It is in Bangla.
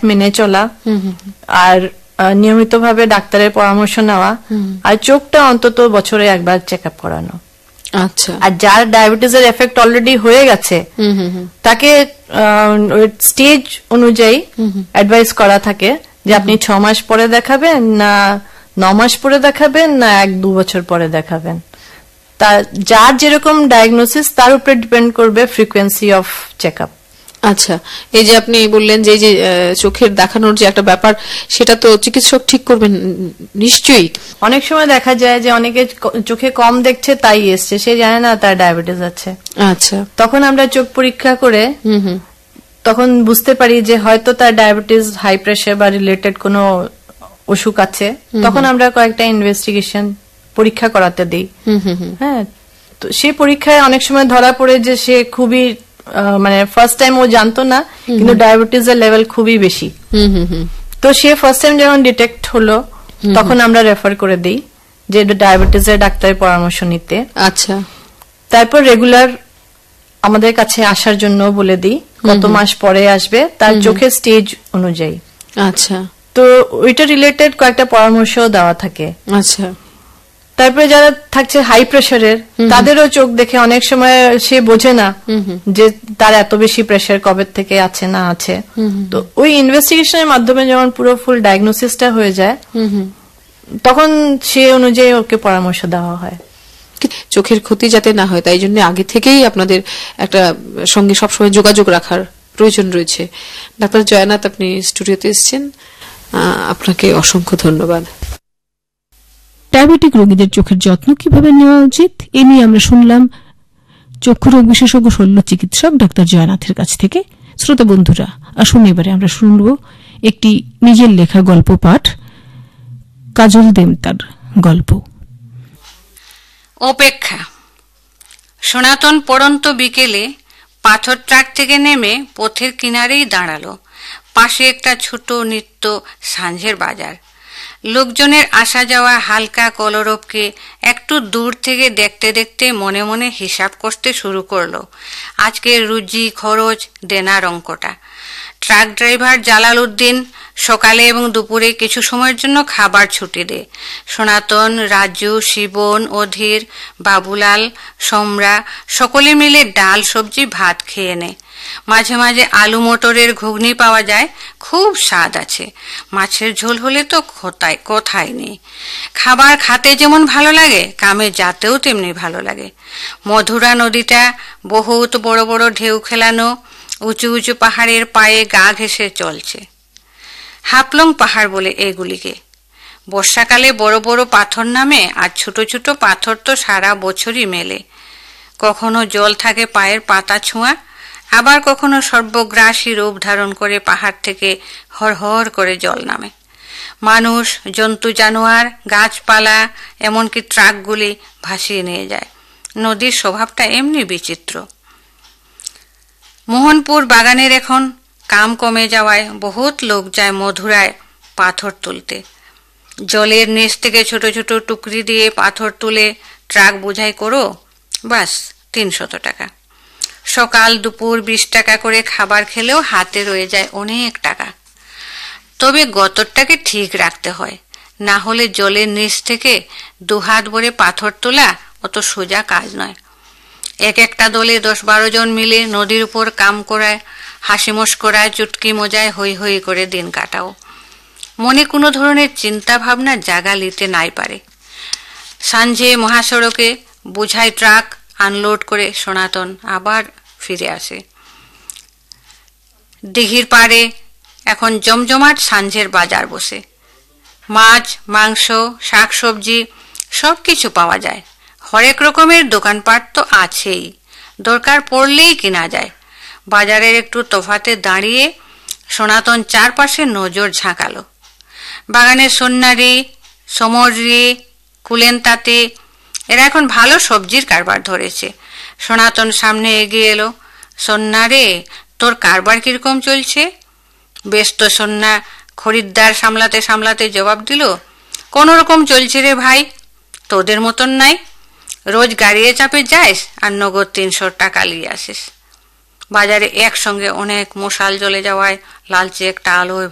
মেনে চলা, আর নিয়মিতভাবে ডাক্তারের পরামর্শ নেওয়া, আর চোখটা অন্তত বছরে একবার চেক আপ করানো। আচ্ছা। আর যার ডায়াবেটিসের এফেক্ট অলরেডি হয়ে গেছে তাকে স্টেজ অনুযায়ী অ্যাডভাইস করা থাকে যে আপনি 6 মাস পরে দেখাবেন, না 9 মাস পরে দেখাবেন, না 1-2 বছর পরে দেখাবেন। যার যেরকম ডায়াগনোসিস তার উপরে ডিপেন্ড করবে ফ্রিকোয়েন্সি অফ চেক আপ। আচ্ছা, এই যে আপনি বললেন যে চোখের দেখানোর যে একটা ব্যাপার, সেটা তো চিকিৎসক ঠিক করবেন নিশ্চয়ই। অনেক সময় দেখা যায় যে অনেকে চোখে কম দেখছে তাই এসছে, সে জানে না তার ডায়াবেটিস আছে। আচ্ছা, তখন আমরা চোখ পরীক্ষা করে তখন বুঝতে পারি যে হয়তো তার ডায়াবেটিস, হাই প্রেসার বা রিলেটেড কোনো অসুখ আছে। তখন আমরা কয়েকটা ইনভেস্টিগেশন পরীক্ষা করাতে দিই। হ্যাঁ, তো সেই পরীক্ষায় অনেক সময় ধরা পড়ে যে সে খুবই মানে ফার্স্ট টাইম ও জানতো না, কিন্তু ডায়াবেটিস এর লেভেল খুবই বেশি। তো সে ফার্স্ট টাইম যখন ডিটেক্ট হলো তখন আমরা রেফার করে দিই যে ডায়াবেটিস এর ডাক্তারের পরামর্শ নিতে। আচ্ছা, তারপর রেগুলার আমাদের কাছে আসার জন্য বলে দিই, কত মাস পরে আসবে তার চোখের স্টেজ অনুযায়ী। আচ্ছা, তো ওইটা রিলেটেড কয়েকটা পরামর্শ দেওয়া থাকে। আচ্ছা। তারপরে যারা থাকছে হাই প্রেসারের, তাদেরও চোখ দেখে অনেক সময় সে বোঝে না যে তার এত বেশি প্রেসার কবে থেকে আছে না আছে। তো ওই ইনভেস্টিগেশনের মাধ্যমে যখন পুরো ফুল ডায়াগনোসিসটা হয়ে যায় তখন সে অনুযায়ী ওকে পরামর্শ দেওয়া হয়। চোখের ক্ষতি যাতে না হয় তাই জন্য আগে থেকেই আপনাদের একটা সঙ্গে সবসময় যোগাযোগ রাখার প্রয়োজন রয়েছে। ডাক্তার জয়নাথ, আপনি স্টুডিওতে এসেছেন, আপনাকে অসংখ্য ধন্যবাদ। ডায়াবেটিক রোগীদের চোখের যত্ন কিভাবে নেওয়া উচিত এ নিয়ে আমরা শুনলাম চক্ষু রোগ বিশেষজ্ঞ শল্য চিকিৎসক ডাক্তার জয়নাথের কাছ থেকে। শ্রোতা বন্ধুরা, আসুন এবারে আমরা শুনব একটি নিজের লেখা গল্প পাঠ, কাজল দেমতার গল্প। অপেক্ষা। সনাতন পড়ন্ত বিকেলে পাথর ট্রাক থেকে নেমে পথের কিনারেই দাঁড়ালো। পাশে একটা ছোট নিত্য সাঁঝের বাজার। লোকজনের আসা যাওয়া হালকা কলরবকে একটু দূর থেকে দেখতে দেখতে মনে মনে হিসাব করতে শুরু করলো আজকের রুজি খরচ দেনার অঙ্কটা। ট্রাক ড্রাইভার জালাল উদ্দিন সকালে এবং দুপুরে কিছু সময়ের জন্য খাবার ছুটি দেয়। সনাতন, রাজু, শিবন, অধীর, বাবুলাল, সমরা সকলে মিলে ডাল সবজি ভাত খেয়ে নেয়। মাঝে মাঝে আলু মটরের ঘুগনি পাওয়া যায়, খুব স্বাদ আছে। মাছের ঝোল হলে তো কথাই নেই। খাবার খাতে যেমন ভালো লাগে, কামে যাতেও তেমনি ভালো লাগে। মধুরা নদীটা বহুত বড় বড় ঢেউ খেলানো উঁচু উঁচু পাহাড়ের পায়ে গা ঘেঁষে চলছে। হাফলং পাহাড় বলে এগুলিকে। বর্ষাকালে বড় বড় পাথর নামে, আর ছোট ছোট পাথর তো সারা বছরই মেলে। কখনো জল থাকে পায়ের পাতা ছোঁয়া, আবার কখনো সর্বগ্রাসী রূপ ধারণ করে পাহাড় থেকে হরহর করে জল নামে। মানুষ, জন্তু জানোয়ার, গাছপালা, এমনকি ট্রাকগুলি ভাসিয়ে নিয়ে যায়। নদীর স্বভাবটা এমনি বিচিত্র। মোহনপুর বাগানের এখন কাম কমে যাওয়ায় বহুত লোক যায় মধুরায় পাথর তুলতে। জলের নিচ থেকে ছোট ছোট টুকরি দিয়ে পাথর তুলে ট্রাক বোঝাই করো, বাস 300 টাকা। সকাল দুপুর 20 টাকা করে খাবার খেলেও হাতে রয়ে যায় অনেক টাকা। তবে গতরটাকে ঠিক রাখতে হয়, না হলে জলের নিচ থেকে 2 হাত ভরে পাথর তোলা অত সোজা কাজ নয়। এক একটা দলে 10-12 জন মিলে নদীর উপর কাম করায়, হাসি মস্করায়, চুটকি মজায় হই হই করে দিন কাটাও। মনে কোনো ধরনের চিন্তা ভাবনা জাগা লিতে নাই পারে। সাঁঝে মহাসড়কে বোঝাই ট্রাক আনলোড করে সনাতন আবার ফিরে আসে। দিঘির পাড়ে এখন জমজমাট সাঁঝের বাজার বসে। মাছ, মাংস, শাক সবজি সব কিছু পাওয়া যায়। হরেক রকমের দোকানপাট তো আছেই, দরকার পড়লেই কিনা যায়। বাজারের একটু তফাতে দাঁড়িয়ে সনাতন চারপাশে নজর ঝাঁকালো। বাগানের সন্ন্যারি, সমরি, কুলেনতাতে এরা এখন ভালো সবজির কারবার ধরেছে। সনাতন সামনে এগিয়ে এলো। সন্ন্যারে, তোর কারবার কিরকম চলছে? বেশ তো সন্ধ্যা খরিদ্দার সামলাতে সামলাতে জবাব দিল, কোন রকম চলছে রে ভাই, তোদের মতন নাই। রোজ গাড়িয়ে চাপে যাস আর নগদ 300 টাকা নিয়ে আসিস। বাজারে একসঙ্গে অনেক মশাল জ্বলে যাওয়ায় লালচে একটা আলো